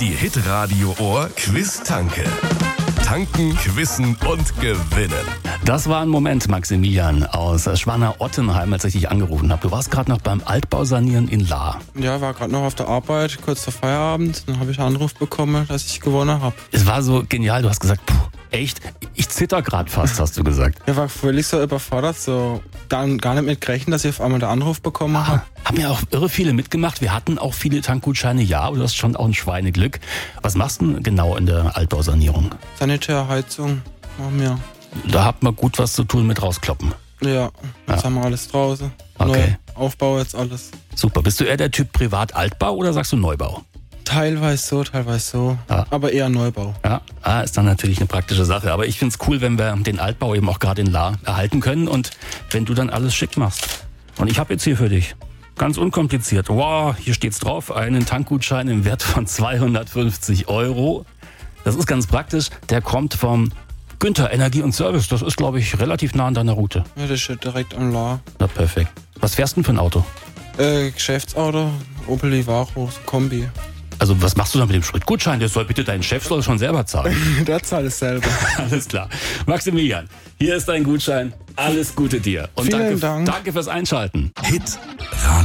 Die Hitradio Ohr Quiz-Tanke. Tanken, quizzen und gewinnen. Das war ein Moment, Maximilian aus Schwaner-Ottenheim, als ich dich angerufen habe. Du warst gerade noch beim Altbausanieren in Lahr. Ja, war gerade noch auf der Arbeit, kurz vor Feierabend. Dann habe ich einen Anruf bekommen, dass ich gewonnen habe. Es war so genial, du hast gesagt, echt, ich zitter gerade fast, hast du gesagt. Ich war völlig so überfordert, so gar nicht mit gerechnet, dass ich auf einmal den Anruf bekommen habe. Haben ja auch irre viele mitgemacht. Wir hatten auch viele Tankgutscheine, ja, aber du hast schon auch ein Schweineglück. Was machst du denn genau in der Altbausanierung? Sanitärheizung machen wir. Da hat man gut was zu tun mit rauskloppen. Ja, jetzt haben wir alles draußen. Okay. Aufbau jetzt alles. Super. Bist du eher der Typ Privat-Altbau oder sagst du Neubau? Teilweise so, Ja. aber eher Neubau. Ja, ist dann natürlich eine praktische Sache. Aber ich find's cool, wenn wir den Altbau eben auch gerade in Lahr erhalten können und wenn du dann alles schick machst. Und ich habe jetzt hier für dich, ganz unkompliziert, wow, hier steht's drauf, einen Tankgutschein im Wert von 250 €. Das ist ganz praktisch. Der kommt vom Günther Energie und Service. Das ist, glaube ich, relativ nah an deiner Route. Ja, das ist ja direkt am La. Na, perfekt. Was fährst du denn für ein Auto? Geschäftsauto, Opel Livaro, Kombi. Also was machst du dann mit dem Spritgutschein? Dein Chef soll schon selber zahlen. Der zahlt es selber. Alles klar. Maximilian, hier ist dein Gutschein. Alles Gute dir. Und Vielen Dank. Danke fürs Einschalten. Hitradio.